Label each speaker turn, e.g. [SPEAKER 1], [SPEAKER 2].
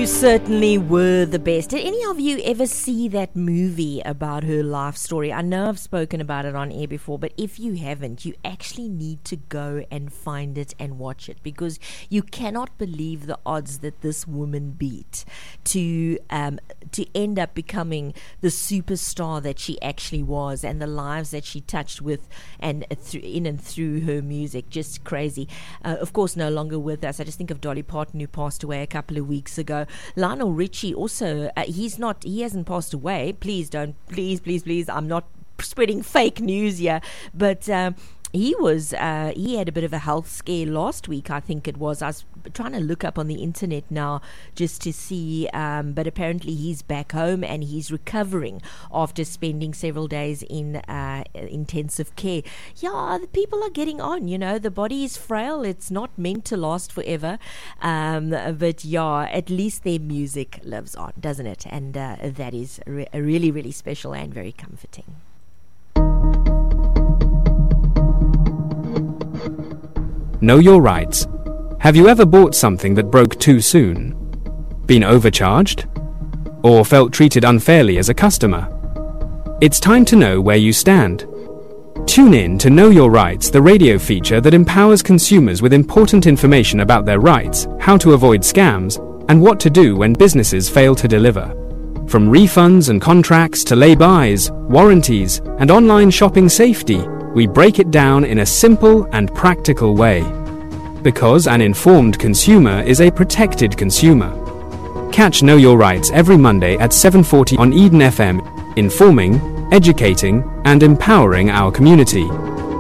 [SPEAKER 1] You certainly were the best. Did any of you ever see that movie about her life story? I know I've spoken about it on air before, but if you haven't, you actually need to go and find it and watch it, because you cannot believe the odds that this woman beat to end up becoming the superstar that she actually was, and the lives that she touched with and in and through her music. Just crazy. Of course, no longer with us. I just think of Dolly Parton, who passed away a couple of weeks ago. Lionel Richie also, he hasn't passed away. Please, I'm not spreading fake news here, but he had a bit of a health scare last week, I think it was. I was trying to look up on the internet now just to see, but apparently he's back home and he's recovering after spending several days in intensive care. Yeah, the people are getting on, the body is frail, it's not meant to last forever, but yeah, at least their music lives on, doesn't it? And that is really, really special and very comforting.
[SPEAKER 2] Know your rights. Have you ever bought something that broke too soon? Been overcharged? Or felt treated unfairly as a customer? It's time to know where you stand. Tune in to Know Your Rights, the radio feature that empowers consumers with important information about their rights, how to avoid scams, and what to do when businesses fail to deliver. From refunds and contracts to lay-bys, warranties, and online shopping safety, we break it down in a simple and practical way. Because an informed consumer is a protected consumer. Catch Know Your Rights every Monday at 7:40 on Eden FM, informing, educating, and empowering our community.